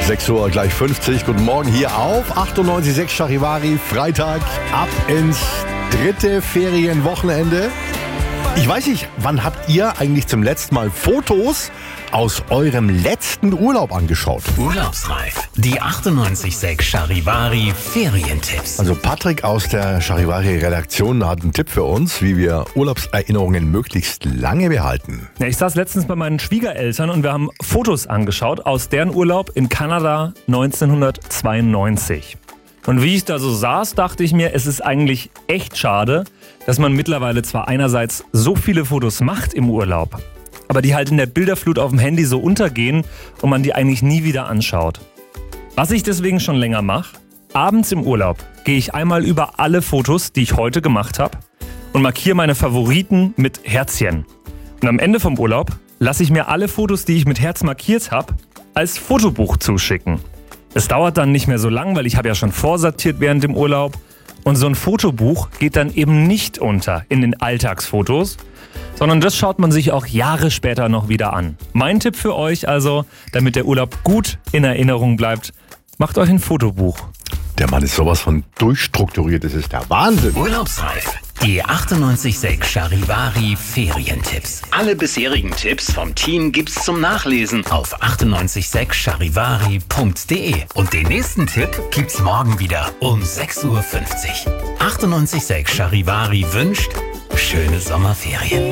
6 Uhr gleich 50. Guten Morgen hier auf 98.6 Charivari. Freitag ab ins dritte Ferienwochenende. Ich weiß nicht, wann habt ihr eigentlich zum letzten Mal Fotos aus eurem letzten Urlaub angeschaut? Urlaubsreif. Die 98.6 Charivari Ferientipps. Also Patrick aus der Charivari-Redaktion hat einen Tipp für uns, wie wir Urlaubserinnerungen möglichst lange behalten. Ja, ich saß letztens bei meinen Schwiegereltern und wir haben Fotos angeschaut aus deren Urlaub in Kanada 1992. Und wie ich da so saß, dachte ich mir, es ist eigentlich echt schade, dass man mittlerweile zwar einerseits so viele Fotos macht im Urlaub, aber die halt in der Bilderflut auf dem Handy so untergehen und man die eigentlich nie wieder anschaut. Was ich deswegen schon länger mache, abends im Urlaub gehe ich einmal über alle Fotos, die ich heute gemacht habe und markiere meine Favoriten mit Herzchen. Und am Ende vom Urlaub lasse ich mir alle Fotos, die ich mit Herz markiert habe, als Fotobuch zuschicken. Es dauert dann nicht mehr so lang, weil ich habe ja schon vorsortiert während dem Urlaub. Und so ein Fotobuch geht dann eben nicht unter in den Alltagsfotos, sondern das schaut man sich auch Jahre später noch wieder an. Mein Tipp für euch also, damit der Urlaub gut in Erinnerung bleibt, macht euch ein Fotobuch. Der Mann ist sowas von durchstrukturiert, das ist der Wahnsinn. Urlaubsreif. Die 98.6 Charivari Ferientipps. Alle bisherigen Tipps vom Team gibt's zum Nachlesen auf 98.6charivari.de. Und den nächsten Tipp gibt's morgen wieder um 6.50 Uhr. 98.6 Charivari wünscht schöne Sommerferien.